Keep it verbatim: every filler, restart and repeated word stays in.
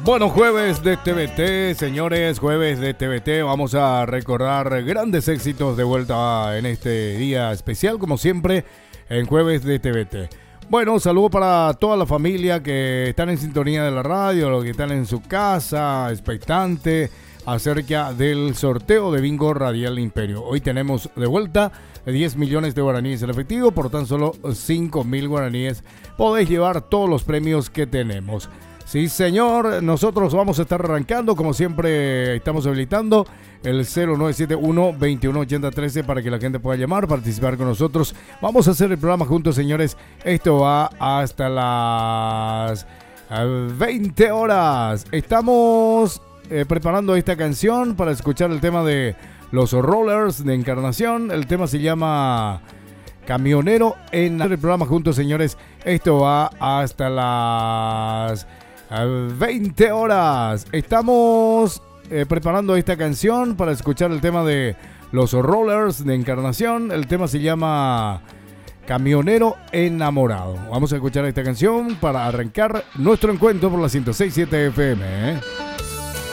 Bueno, jueves de T V T, señores, jueves de T V T. Vamos a recordar grandes éxitos de vuelta en este día especial, como siempre, en jueves de T V T. Bueno, un saludo para toda la familia que están en sintonía de la radio, los que están en su casa, expectante acerca del sorteo de Bingo Radial Imperio. Hoy tenemos de vuelta diez millones de guaraníes en efectivo, por tan solo cinco mil guaraníes podéis llevar todos los premios que tenemos. Sí, señor, nosotros vamos a estar arrancando, como siempre estamos habilitando el cero nueve siete uno, veintiuno ochenta trece para que la gente pueda llamar, participar con nosotros. Vamos a hacer el programa juntos, señores. Esto va hasta las veinte horas. Estamos eh, preparando esta canción para escuchar el tema de los Rollers de Encarnación. El tema se llama Camionero en el programa juntos, señores. Esto va hasta las veinte horas. Estamos eh, preparando esta canción para escuchar el tema de los Rollers de Encarnación. El tema se llama Camionero Enamorado. Vamos a escuchar esta canción para arrancar nuestro encuentro por la ciento seis punto siete F M, ¿eh?